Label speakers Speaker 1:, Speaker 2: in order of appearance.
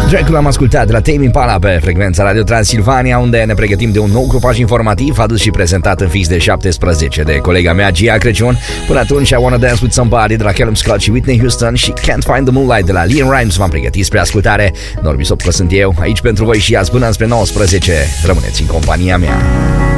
Speaker 1: Dracula am ascultat de la Tame Impala pe frecvența Radio Transilvania, unde ne pregătim de un nou grupaj informativ adus și prezentat în fix de 17 de colega mea Gia Crăciun. Până atunci, I Wanna Dance With Somebody de la Callum Scott și Whitney Houston și Can't Find The Moonlight de la Leon Rimes v-am pregătit spre ascultare. Norbi Sopcă sunt eu, aici pentru voi și azi până spre 19. Rămâneți în compania mea.